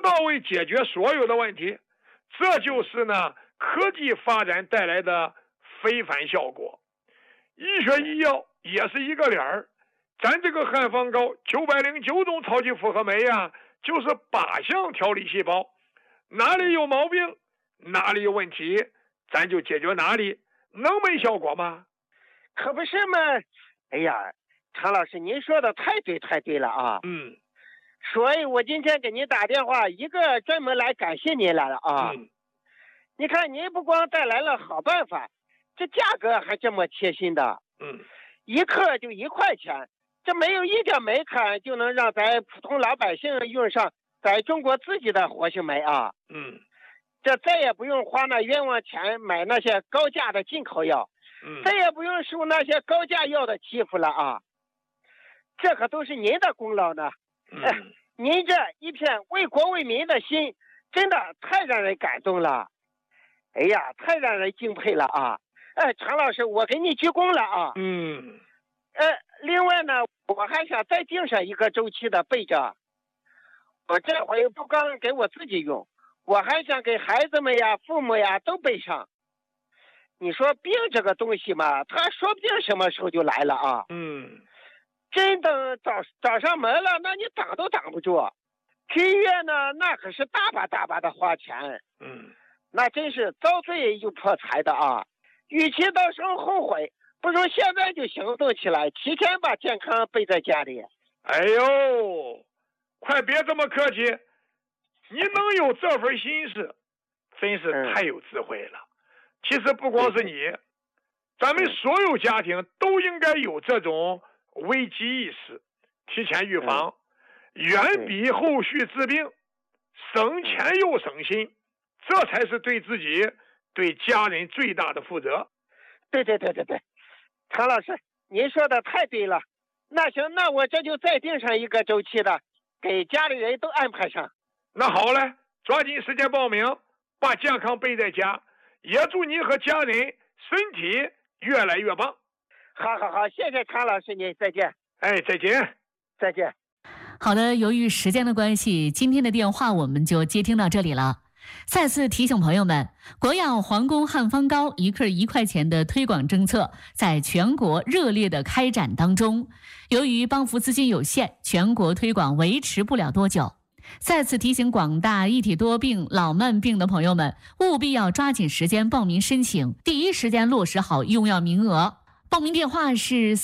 到位解决所有的问题。这就是呢科技发展带来的非凡效果。医学医药也是一个理儿，咱这个汉方膏909种超级复合酶呀，就是靶向调理细胞，哪里有毛病，哪里有问题，咱就解决哪里，能没效果吗？ 可不是嘛！哎呀，常老师，您说的太对了啊！所以我今天给您打电话，一个专门来感谢您来了啊！你看，您不光带来了好办法，这价格还这么贴心的。一克就1块钱，这没有一点门槛就能让咱普通老百姓用上咱中国自己的活性酶啊！这再也不用花那冤枉钱买那些高价的进口药，再也不用受那些高价药的欺负了啊！这可都是您的功劳呢。您这一片为国为民的心，真的太让人感动了。哎呀，太让人敬佩了啊！常老师，我给你鞠躬了啊。另外呢，我还想再订上一个周期的备着。我这回不光给我自己用，我还想给孩子们呀、父母呀都备上。你说病这个东西嘛，它说不定什么时候就来了啊。真等找上门了，那你挡都挡不住。去医院呢，那可是大把的花钱。那真是遭罪又破财的啊！与其到时候后悔，不如现在就行动起来，提前把健康备在家里。 哎呦，快别这么客气，你能有这份心思，真是太有智慧了。其实不光是你，咱们所有家庭都应该有这种危机意识，提前预防，远比后续治病省钱又省心，这才是对自己对家人最大的负责。 对，常老师，您说的太对了。那行，那我这就再订上一个周期的，给家里人都安排上。 那好嘞，抓紧时间报名，把健康备在家，也祝你和家人身体越来越棒。 好，谢谢常老师您，再见。 再见。 好的，由于时间的关系，今天的电话我们就接听到这里了。再次提醒朋友们，国药皇宫汉方膏1克1块钱的推广政策在全国热烈的开展当中。由于帮扶资金有限，全国推广维持不了多久。再次提醒广大一体多病、老慢病的朋友们，务必要抓紧时间报名申请，第一时间落实好用药名额。报名电话是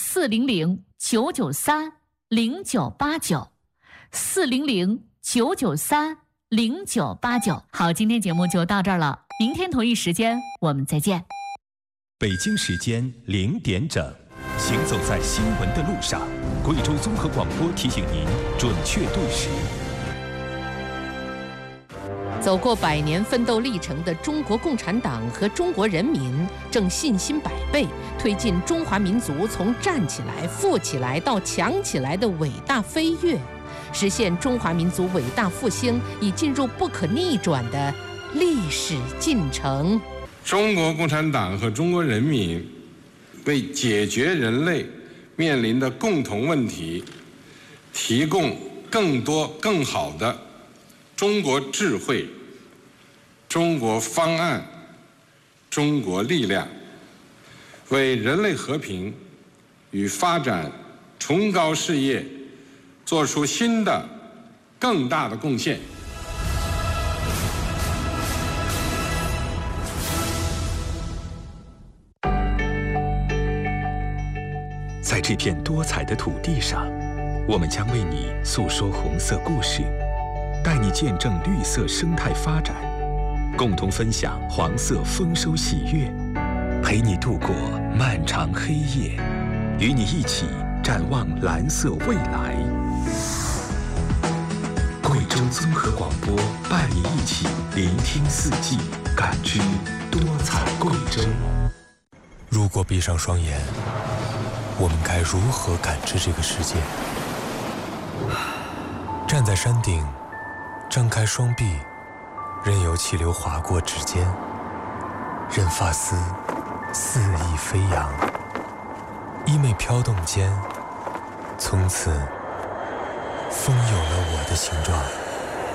400-993-0989，400-993-0989。好，今天节目就到这儿了，明天同一时间我们再见。 北京时间0点整，行走在新闻的路上，贵州综合广播提醒您准确对时。 走过100年奋斗历程的中国共产党和中国人民正信心百倍，推进中华民族从站起来、富起来到强起来的伟大飞跃，实现中华民族伟大复兴已进入不可逆转的历史进程。 中国共产党和中国人民为解决人类面临的共同问题，提供更多更好的中国智慧、中国方案、中国力量，为人类和平与发展崇高事业做出新的、更大的贡献。 在这片多彩的土地上，我们将为你诉说红色故事，带你见证绿色生态发展，共同分享黄色丰收喜悦，陪你度过漫长黑夜，与你一起展望蓝色未来。贵州综合广播伴你一起聆听四季，感知多彩贵州。 如果闭上双眼，我们该如何感知这个世界？站在山顶，张开双臂，任由气流划过指尖，任发丝肆意飞扬，衣袂飘动间，从此风有了我的形状。